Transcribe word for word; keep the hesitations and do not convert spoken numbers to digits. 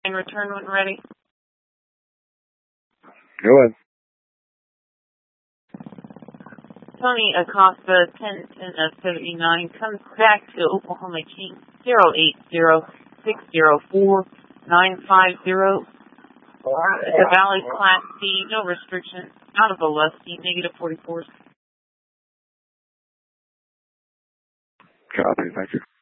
And return when ready. Go ahead. Tony Acosta, ten ten of seventy-nine, comes back to Oklahoma King, zero eight zero six zero four nine five zero. It's a valid Class C, no restrictions, out of velocity, negative forty-four. Copy, thank you.